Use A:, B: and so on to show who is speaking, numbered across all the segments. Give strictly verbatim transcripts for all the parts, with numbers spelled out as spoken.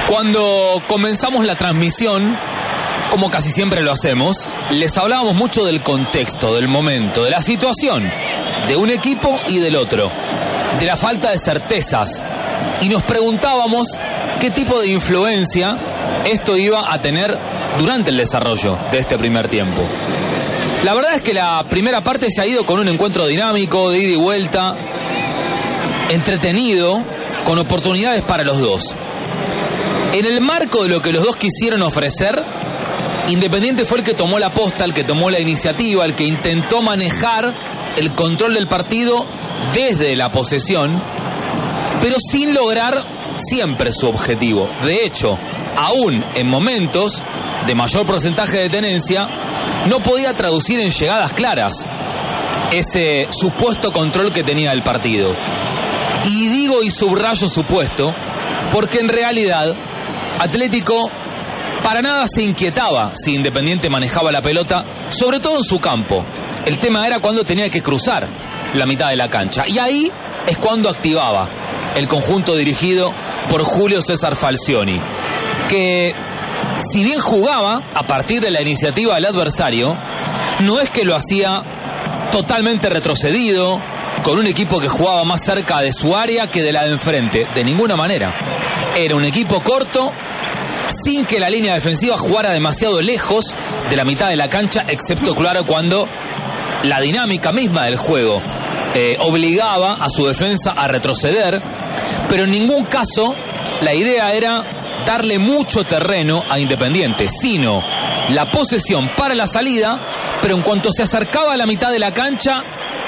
A: Cuando comenzamos la transmisión, como casi siempre lo hacemos, les hablábamos mucho del contexto, del momento, de la situación, de un equipo y del otro, de la falta de certezas, y nos preguntábamos qué tipo de influencia esto iba a tener durante el desarrollo de este primer tiempo. La verdad es que la primera parte se ha ido con un encuentro dinámico, de ida y vuelta, entretenido, con oportunidades para los dos. En el marco de lo que los dos quisieron ofrecer, Independiente fue el que tomó la posta, el que tomó la iniciativa, el que intentó manejar el control del partido desde la posesión, pero sin lograr siempre su objetivo. De hecho, aún en momentos de mayor porcentaje de tenencia, no podía traducir en llegadas claras ese supuesto control que tenía el partido. Y digo y subrayo supuesto, porque en realidad Atlético para nada se inquietaba si Independiente manejaba la pelota, sobre todo en su campo. El tema era cuando tenía que cruzar la mitad de la cancha, y ahí es cuando activaba el conjunto dirigido por Julio César Falcioni, que si bien jugaba a partir de la iniciativa del adversario, no es que lo hacía totalmente retrocedido, con un equipo que jugaba más cerca de su área que de la de enfrente, de ninguna manera. Era un equipo corto, sin que la línea defensiva jugara demasiado lejos de la mitad de la cancha, excepto claro cuando la dinámica misma del juego eh, obligaba a su defensa a retroceder, pero en ningún caso la idea era darle mucho terreno a Independiente, sino la posesión para la salida, pero en cuanto se acercaba a la mitad de la cancha,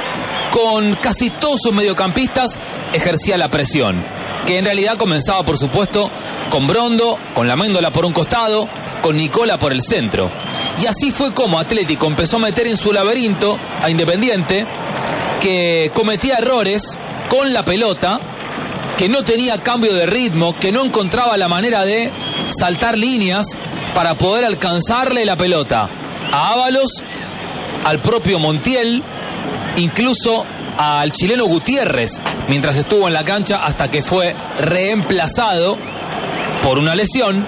A: con casi todos sus mediocampistas ejercía la presión, que en realidad comenzaba por supuesto con Brondo, con Laméndola por un costado, con Nicola por el centro. Y así fue como Atlético empezó a meter en su laberinto a Independiente, que cometía errores con la pelota, que no tenía cambio de ritmo, que no encontraba la manera de saltar líneas para poder alcanzarle la pelota a Ábalos, al propio Montiel, incluso al chileno Gutiérrez, mientras estuvo en la cancha, hasta que fue reemplazado por una lesión.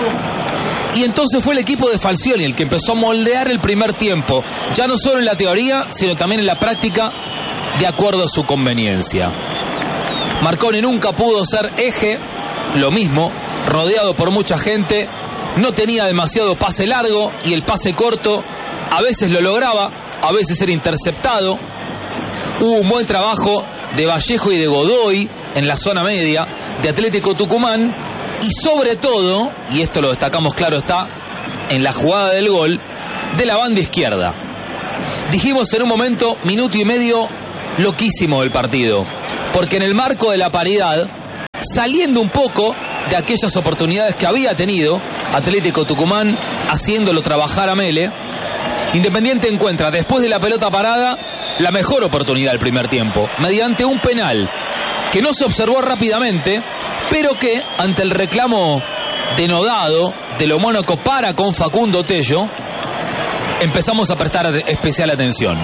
A: Y entonces fue el equipo de Falcioni el que empezó a moldear el primer tiempo, ya no solo en la teoría, sino también en la práctica, de acuerdo a su conveniencia. Marconi nunca pudo ser eje, lo mismo, rodeado por mucha gente, no tenía demasiado pase largo, y el pase corto a veces lo lograba, a veces era interceptado. Hubo un buen trabajo de Vallejo y de Godoy en la zona media de Atlético Tucumán, y sobre todo, y esto lo destacamos claro está, en la jugada del gol, de la banda izquierda. Dijimos en un momento, minuto y medio loquísimo del partido, porque en el marco de la paridad, saliendo un poco de aquellas oportunidades que había tenido Atlético Tucumán, haciéndolo trabajar a Mele, Independiente encuentra después de la pelota parada la mejor oportunidad del primer tiempo, mediante un penal que no se observó rápidamente, pero que ante el reclamo denodado de lo Mónaco para con Facundo Tello, empezamos a prestar especial atención.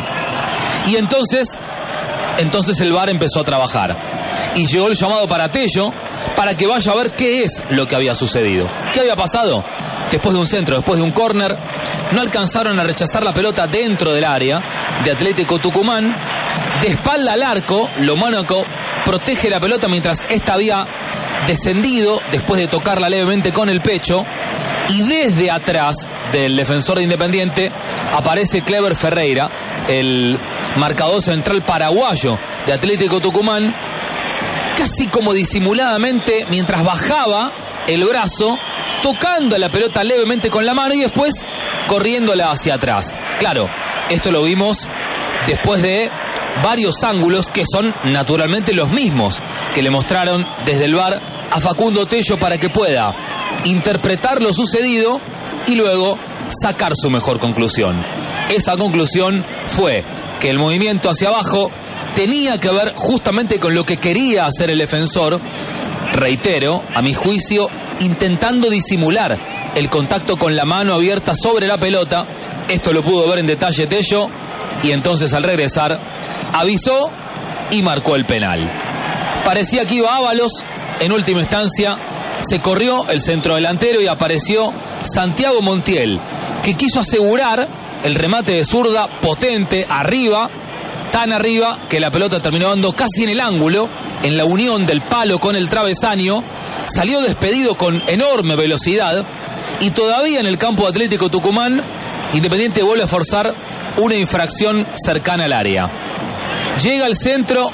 A: Y entonces, entonces el V A R empezó a trabajar, y llegó el llamado para Tello para que vaya a ver qué es lo que había sucedido. ¿Qué había pasado? Después de un centro, después de un córner, no alcanzaron a rechazar la pelota dentro del área de Atlético Tucumán. De espalda al arco, lo Mónaco protege la pelota mientras esta había descendido después de tocarla levemente con el pecho, y desde atrás del defensor de Independiente aparece Clever Ferreira, el marcador central paraguayo de Atlético Tucumán, casi como disimuladamente, mientras bajaba el brazo, tocando la pelota levemente con la mano y después corriéndola hacia atrás. Claro, esto lo vimos después de varios ángulos que son naturalmente los mismos que le mostraron desde el V A R a Facundo Tello para que pueda interpretar lo sucedido y luego sacar su mejor conclusión. Esa conclusión fue que el movimiento hacia abajo tenía que ver justamente con lo que quería hacer el defensor, reitero, a mi juicio, intentando disimular el contacto con la mano abierta sobre la pelota. Esto lo pudo ver en detalle Tello, y entonces al regresar avisó y marcó el penal. Parecía que iba Ábalos en última instancia se corrió el centrodelantero y apareció Santiago Montiel, que quiso asegurar el remate de zurda potente arriba, tan arriba que la pelota terminó dando casi en el ángulo, en la unión del palo con el travesaño. Salió despedido con enorme velocidad y todavía en el campo de Atlético Tucumán, Independiente vuelve a forzar una infracción cercana al área. Llega al centro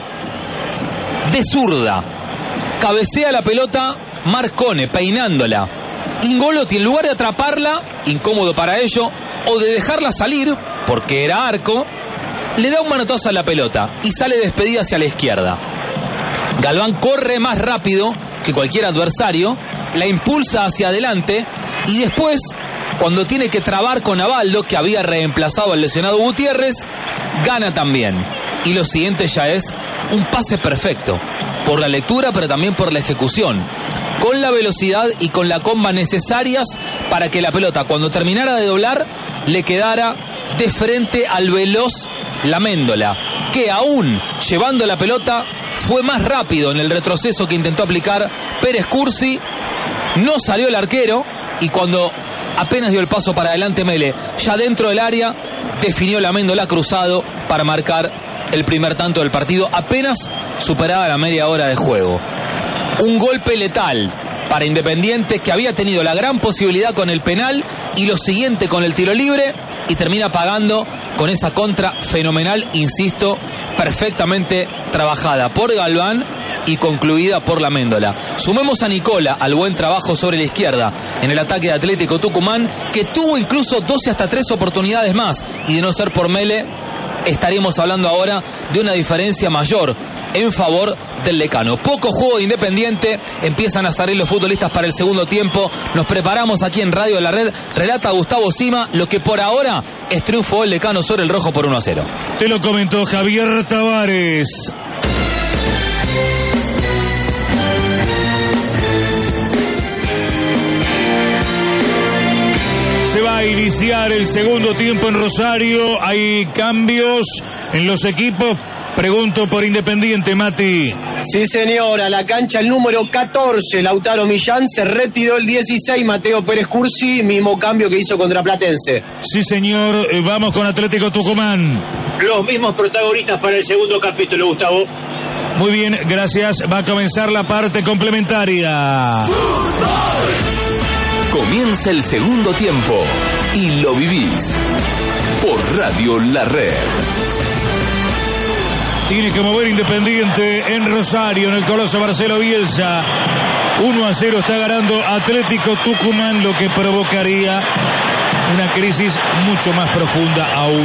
A: de zurda, cabecea la pelota Marcone peinándola. Ingolotti, en lugar de atraparla, incómodo para ello, o de dejarla salir, porque era arco, le da un manotazo a la pelota y sale despedida hacia la izquierda. Galván corre más rápido que cualquier adversario, la impulsa hacia adelante y después, cuando tiene que trabar con Abaldo, que había reemplazado al lesionado Gutiérrez, gana también. Y lo siguiente ya es un pase perfecto, por la lectura pero también por la ejecución, con la velocidad y con la comba necesarias para que la pelota, cuando terminara de doblar, le quedara de frente al veloz Laméndola, que aún llevando la pelota fue más rápido en el retroceso que intentó aplicar Pérez Cursi. No salió el arquero y cuando apenas dio el paso para adelante Mele, ya dentro del área, definió Laméndola cruzado para marcar el primer tanto del partido, apenas superada la media hora de juego. Un golpe letal para Independiente, que había tenido la gran posibilidad con el penal y lo siguiente con el tiro libre, y termina pagando con esa contra fenomenal, insisto, perfectamente trabajada por Galván y concluida por Laméndola. Sumemos a Nicola al buen trabajo sobre la izquierda en el ataque de Atlético Tucumán, que tuvo incluso doce hasta tres oportunidades más, y de no ser por Mele, estaríamos hablando ahora de una diferencia mayor en favor del decano. Poco juego de Independiente, empiezan a salir los futbolistas para el segundo tiempo. Nos preparamos aquí en Radio de la Red. Relata Gustavo Sima, lo que por ahora es triunfo del decano sobre el rojo por uno a cero.
B: Te lo comentó Javier Tavares. Se va a iniciar el segundo tiempo en Rosario. Hay cambios en los equipos. Pregunto por Independiente, Mati.
C: Sí, señor, a la cancha el número catorce, Lautaro Millán, se retiró el dieciséis, Mateo Pérez Cursi, mismo cambio que hizo contra Platense.
B: Sí, señor, vamos con Atlético Tucumán.
D: Los mismos protagonistas para el segundo capítulo, Gustavo.
B: Muy bien, gracias. Va a comenzar la parte complementaria.
E: Comienza el segundo tiempo y lo vivís por Radio La Red.
B: Tiene que mover Independiente en Rosario, en el Coloso Marcelo Bielsa. uno a cero está ganando Atlético Tucumán, lo que provocaría una crisis mucho más profunda aún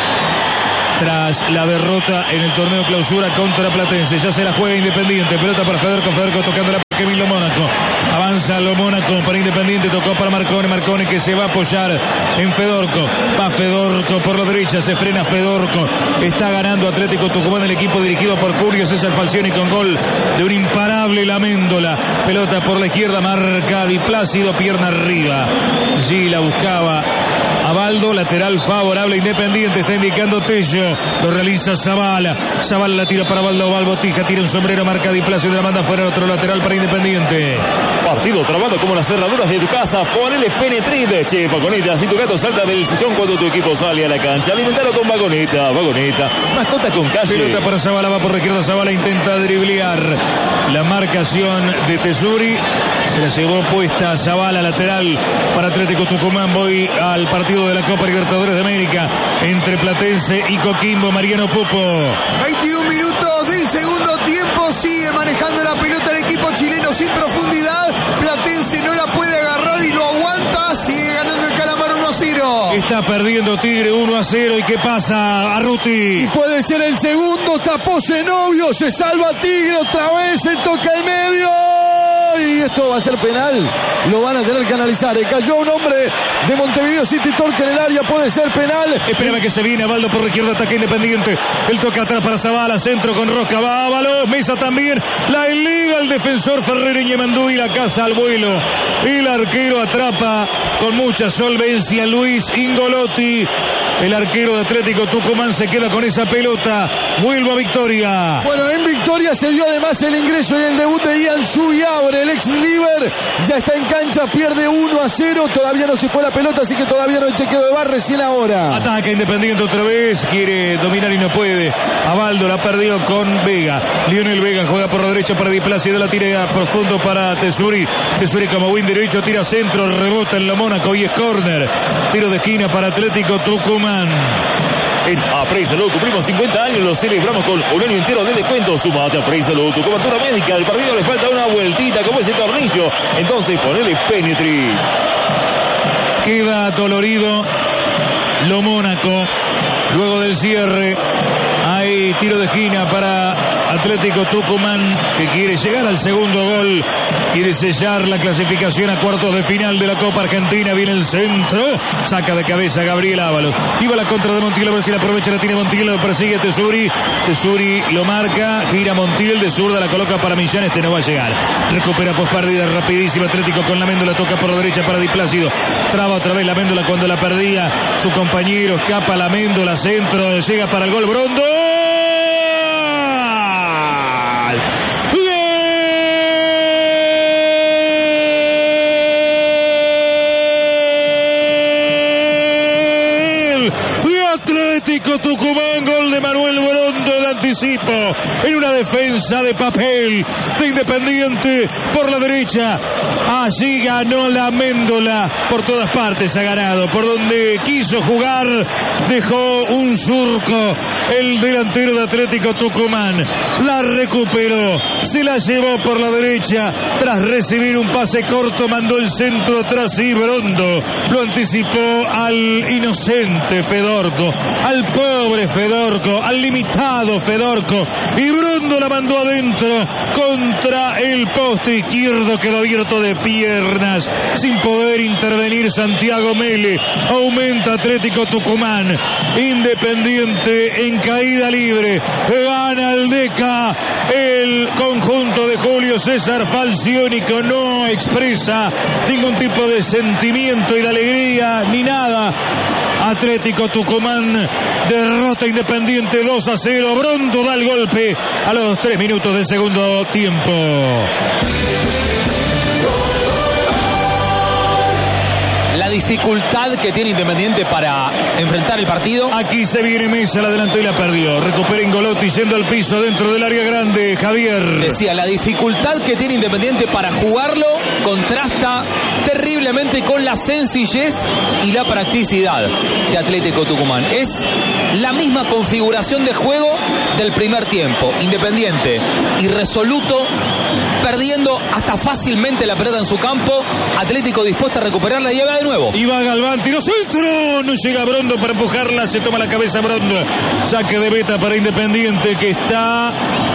B: tras la derrota en el torneo clausura contra Platense. Ya se la juega Independiente, pelota para Federico, Federico tocando la para Kevin Lo Mónaco. Avanza Lo Mónaco para Independiente, tocó para Marcone, Marcone que se va a apoyar en Fedorco. Va Fedorco por la derecha, se frena Fedorco. Está ganando Atlético Tucumán, el equipo dirigido por Julio César Falcioni, con gol de un imparable Laméndola. Pelota por la izquierda, marca Di Plácido, pierna arriba. Sí, la buscaba Abaldo, lateral favorable Independiente, está indicando Tello, lo realiza Zavala, Zavala la tira para Abaldo, Balbotija tira un sombrero, marca Di Plácido, de la manda fuera, otro lateral para Independiente.
F: Partido trabado como las cerraduras de tu casa, ponele penetrite, che, Vagoneta, así tu gato salta del sillón cuando tu equipo sale a la cancha, alimentalo con Vagoneta, Vagoneta, mascota con calle.
B: Pelota para Zavala, va por la izquierda, Zavala intenta driblear la marcación de Tesuri, se la llevó puesta Zavala, lateral para Atlético Tucumán. Voy al partido de la Copa Libertadores de América entre Platense y Coquimbo. Mariano Pupo.
G: veintiún minutos del segundo tiempo, sigue manejando la pelota el equipo chileno sin profundidad. Platense no la puede agarrar y lo aguanta, sigue ganando el Calamar uno a cero.
B: Está perdiendo Tigre uno a cero. ¿Y qué pasa, Arruti?
G: Y puede ser el segundo, tapó Zenobio, se salva Tigre otra vez, se toca el medio. Y esto va a ser penal, lo van a tener que analizar. Cayó un hombre de Montevideo City Torque en el área, puede ser penal.
B: Espera que se viene Abaldo por la izquierda, ataque Independiente. El toca atrás para Zavala, centro con Rosca, va Ábalos, Mesa también. La liga el defensor Ferrer Iñemandú y la casa al vuelo. El arquero atrapa con mucha solvencia Luis Ingolotti. El arquero de Atlético Tucumán se queda con esa pelota. vuelvo a Victoria.
G: Bueno, en Victoria se dio además el ingreso y el debut de Ian Subiabre, el ex River, ya está en cancha, pierde uno a cero, todavía no se fue la pelota, así que todavía no hay chequeo de bar, recién ahora.
B: Ataca Independiente otra vez, quiere dominar y no puede. Abaldo la perdió con Vega. Lionel Vega juega por la derecha para Di Plácido, la tira profundo para Tesuri. Tesuri como win derecho, tira centro, rebota en la Mónaco y es córner. Tiro de esquina para Atlético Tucumán.
F: En Aprey Salud cumplimos cincuenta años, lo celebramos con un año entero de descuento. Sumate a Aprey Salud, tu cobertura médica. Al partido le falta una vueltita como ese tornillo. Entonces ponele Penetri.
B: Queda dolorido lo Mónaco. Luego del cierre hay tiro de esquina para Atlético Tucumán, que quiere llegar al segundo gol, quiere sellar la clasificación a cuartos de final de la Copa Argentina. Viene el centro, saca de cabeza Gabriel Ábalos, iba la contra de Montiel, a ver si la aprovecha, la tiene Montiel, lo persigue Tesuri, Tesuri lo marca, gira Montiel, de zurda la coloca para Millán, este no va a llegar, recupera post pérdida rapidísima Atlético con la Méndola, toca por la derecha para Di Plácido, traba otra vez la Méndola cuando la perdía su compañero, escapa la Méndola, centro, llega para el gol Brondo. Atlético Tucumán, gol de Manuel Brondo de anticipo en una defensa de papel de Independiente por la derecha. Allí ganó la Méndola, por todas partes ha ganado, por donde quiso jugar dejó un surco el delantero de Atlético Tucumán, la recuperó, se la llevó por la derecha, tras recibir un pase corto mandó el centro atrás y Brondo lo anticipó al inocente Fedorco, al pobre Fedorco, al limitado Fedorco, y Brondo la mandó adentro contra el poste izquierdo, quedó abierto de piernas sin poder intervenir Santiago Mele. Aumenta Atlético Tucumán, Independiente en caída libre, gana el Deca, el conjunto de Julio César Falcionico no expresa ningún tipo de sentimiento y de alegría ni nada. Atlético Tucumán derrota Independiente dos a cero. Brondo da el golpe a los tres minutos del segundo tiempo.
A: La dificultad que tiene Independiente para enfrentar el partido.
B: Aquí se viene Mesa, la adelantó y la perdió. Recupera Ingolotti yendo al piso dentro del área grande. Javier.
A: Decía, la dificultad que tiene Independiente para jugarlo contrasta terriblemente con la sencillez y la practicidad de Atlético Tucumán. Es la misma configuración de juego del primer tiempo. Independiente irresoluto, perdiendo hasta fácilmente la pelota en su campo. Atlético dispuesto a recuperarla y va de nuevo.
B: Y va Galván, tiro centro, no llega Brondo para empujarla, se toma la cabeza Brondo. Saque de beta para Independiente, que está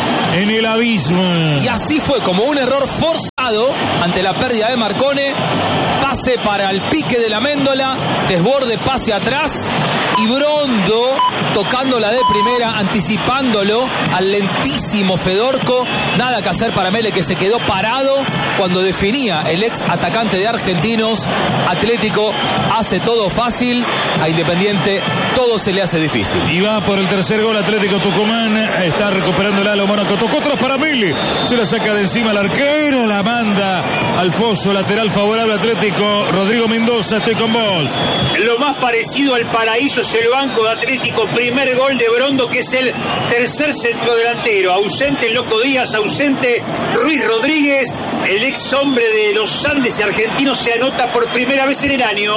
B: en el abismo.
A: Y así fue, como un error forzado ante la pérdida de Marcone. Pase para el pique de la Méndola, desborde, pase atrás, y Brondo tocándola de primera, anticipándolo al lentísimo Fedorco. Nada que hacer para Mele, que se quedó parado cuando definía el ex atacante de Argentinos. Atlético hace todo fácil, a Independiente todo se le hace difícil.
B: Y va por el tercer gol Atlético Tucumán, está recuperando el halo Mónaco, tocó otros para Mele, se la saca de encima el arquero, la manda al foso, lateral favorable Atlético. Rodrigo Mendoza, estoy con vos.
D: Lo más parecido al paraíso es el banco de Atlético. Primer gol de Brondo, que es el tercer centrodelantero. Ausente el Loco Díaz, ausente Ruiz Rodríguez. El ex hombre de los Andes argentinos se anota por primera vez en el año.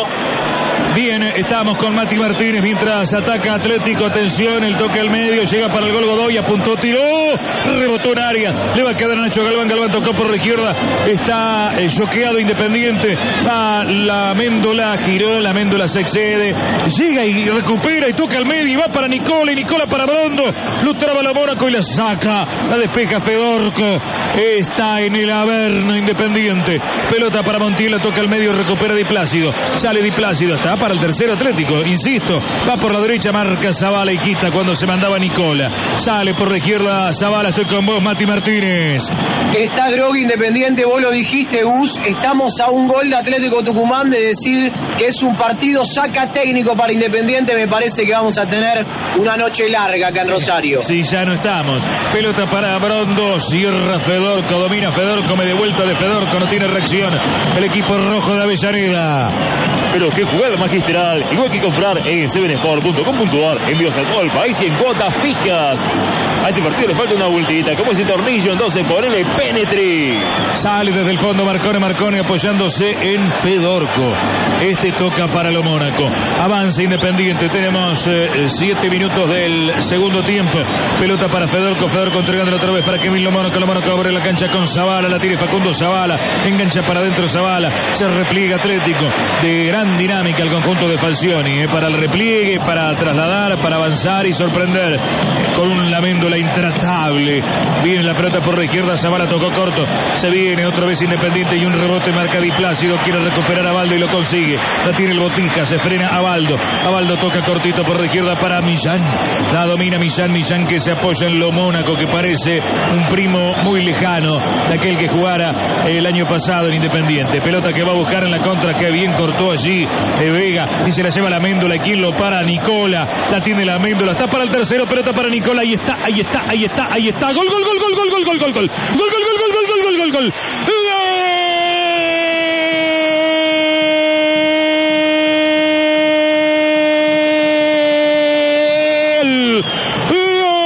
B: Bien, estamos con Mati Martínez mientras ataca Atlético. Atención, el toque al medio, llega para el gol Godoy, apuntó, tiró, rebotó en área, le va a quedar a Nacho Galván. Galván tocó por la izquierda, está eh, choqueado Independiente. Va la Méndola, giró, la Méndola se excede, llega y recupera y toca al medio y va para Nicola, y Nicola para Brondo, lo traba la Mónaco y la saca, la despeja Fedorco. Está en el haber gobierna Independiente. Pelota para Montiel, toca al medio, recupera Di Plácido. Sale Di Plácido, está para el tercero Atlético, insisto. Va por la derecha, marca Zavala y quita cuando se mandaba Nicola. Sale por la izquierda Zavala, estoy con vos, Mati Martínez.
C: Está grogui Independiente, vos lo dijiste, Gus. Estamos a un gol de Atlético Tucumán de decir que es un partido saca técnico para Independiente. Me parece que vamos a tener una noche larga acá en Rosario.
B: Sí, ya no estamos. Pelota para Brondo, cierra Fedorco, domina Fedorco, media vuelta de Fedorco, no tiene reacción el equipo rojo de Avellaneda.
F: Pero qué jugada magistral, igual que comprar en seven sport punto com punto a r, envíos a todo el país y en cuotas fijas. A este partido le falta una vueltita, como ese tornillo, entonces ponele Penetri.
B: Sale desde el fondo Marcone, Marcone apoyándose en Fedorco. Este toca para lo Mónaco. Avanza Independiente, tenemos eh, siete minutos del segundo tiempo. Pelota para Fedorco, Fedorco entregándolo otra vez para Kevin Lo Mónaco. Lo Mónaco abre la cancha con Zavala, la tiene Facundo Zavala, engancha para adentro Zavala, se repliega Atlético, de gran dinámica el conjunto de Falcioni, eh, para el repliegue, para trasladar, para avanzar y sorprender, eh, con un Laméndola intratable. Viene la pelota por la izquierda, Zavala tocó corto, se viene otra vez Independiente y un rebote marca Di Plácido, quiere recuperar a Baldo y lo consigue, la tiene el Botija, se frena a Baldo, a Baldo toca cortito por la izquierda para Millán, la domina Millán, Millán que se apoya en Lo Mónaco, que parece un primo muy lejano de aquel que jugara el año pasado en Independiente. Pelota que va a buscar en la contra, que bien cortó allí de Vega y se la lleva la Méndola. ¿Quién lo para? Nicola, la tiene la Méndola, está para el tercero, pelota para Nicola, ahí está, ahí está, ahí está, ahí está, gol, gol, gol, gol, gol, gol, gol, gol, gol, gol, gol, gol, gol, gol, gol, gol, gol, gol, gol.